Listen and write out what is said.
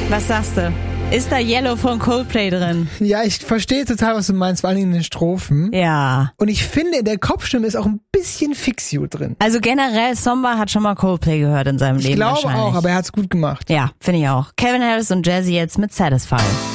Was sagst du? Ist da Yellow von Coldplay drin? Ja, ich verstehe total, was du meinst, vor allem in den Strophen. Ja. Und ich finde, in der Kopfstimme ist auch ein bisschen Fix You drin. Also generell, Somba hat schon mal Coldplay gehört in seinem Leben. Ich glaube wahrscheinlich. auch, aber er hat's gut gemacht. Ja, finde ich auch. Calvin Harris und Jazzy jetzt mit Satisfy.